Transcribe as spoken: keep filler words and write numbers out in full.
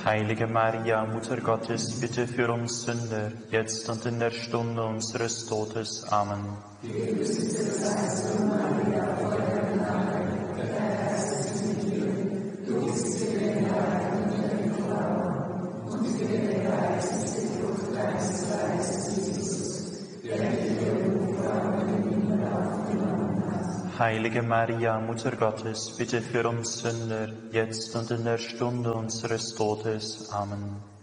Heilige Maria, Mutter Gottes, bitte für uns Sünder, jetzt und in der Stunde unseres Todes. Amen. Heilige Maria, Mutter Gottes, bitte für uns Sünder, jetzt und in der Stunde unseres Todes. Amen.